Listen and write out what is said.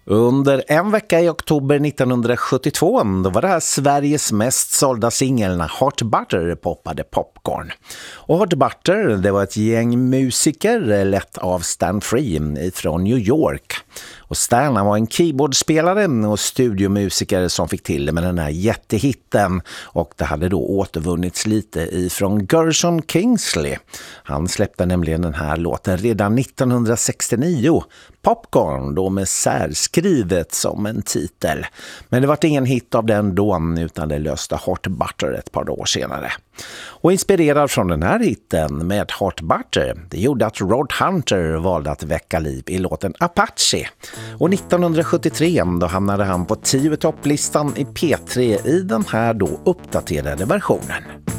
Under en vecka i oktober 1972 då var det här Sveriges mest sålda singel när Hot Butter poppade Popcorn. Och Hot Butter, det var ett gäng musiker lett av Stan Free från New York. Och Stan var en keyboardspelare och studiomusiker som fick till det med den här jättehitten. Och det hade då återvunnits lite ifrån Gershon Kingsley. Han släppte nämligen den här låten redan 1969. Popcorn då med särskrivet som en titel. Men det var ingen hit av den då utan det löste Hot Butter ett par år senare. Och inspirerad från den här hitten med Hot Butter, det gjorde att Rod Hunter valde att väcka liv i låten Apache. Och 1973 då hamnade han på 10 topplistan i P3 i den här då uppdaterade versionen.